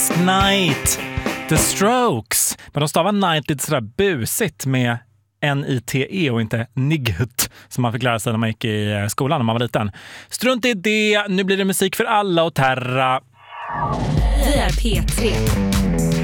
Night, The Strokes. Men de stavar night lite sådär busigt med N-I-T-E och inte night som man fick lära sig när man gick i skolan när man var liten. Strunt i det, nu blir det musik för alla och Terra. Vi är P3.